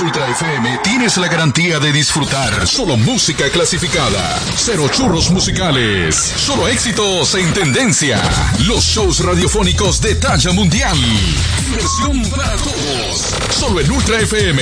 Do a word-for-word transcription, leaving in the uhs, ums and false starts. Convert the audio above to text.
Ultra F M tienes la garantía de disfrutar solo música clasificada, cero churros musicales, solo éxitos en tendencia, los shows radiofónicos de talla mundial, diversión para todos, solo en Ultra F M.